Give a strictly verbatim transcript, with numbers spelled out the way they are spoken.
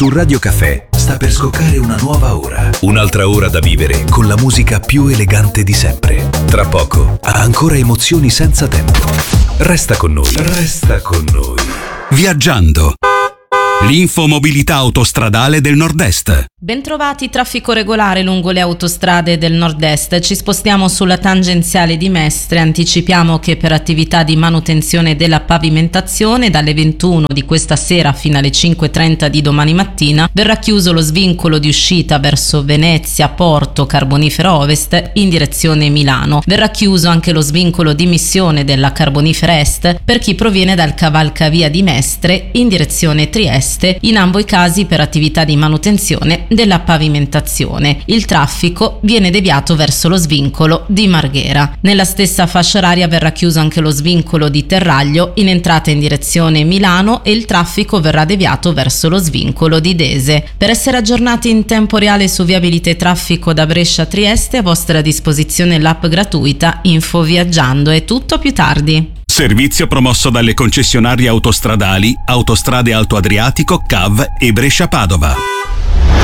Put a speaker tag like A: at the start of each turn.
A: Su Radio Caffè sta per scoccare una nuova ora. Un'altra ora da vivere con la musica più elegante di sempre. Tra poco, ancora emozioni senza tempo. Resta con noi. Resta con noi.
B: Viaggiando. L'infomobilità autostradale del Nord-Est.
C: Bentrovati, traffico regolare lungo le autostrade del Nord-Est. Ci spostiamo sulla tangenziale di Mestre. Anticipiamo che per attività di manutenzione della pavimentazione dalle ventuno di questa sera fino alle cinque e trenta di domani mattina verrà chiuso lo svincolo di uscita verso Venezia, Porto, Carbonifera Ovest in direzione Milano. Verrà chiuso anche lo svincolo di missione della Carbonifera Est per chi proviene dal cavalcavia di Mestre in direzione Trieste, in ambo i casi per attività di manutenzione della pavimentazione. Il traffico viene deviato verso lo svincolo di Marghera. Nella stessa fascia oraria verrà chiuso anche lo svincolo di Terraglio in entrata in direzione Milano e il traffico verrà deviato verso lo svincolo di Dese. Per essere aggiornati in tempo reale su viabilità e traffico da Brescia a Trieste, a vostra disposizione l'app gratuita Info Viaggiando. È tutto, più tardi.
B: Servizio promosso dalle concessionarie autostradali Autostrade Alto Adriatico, C A V e Brescia Padova.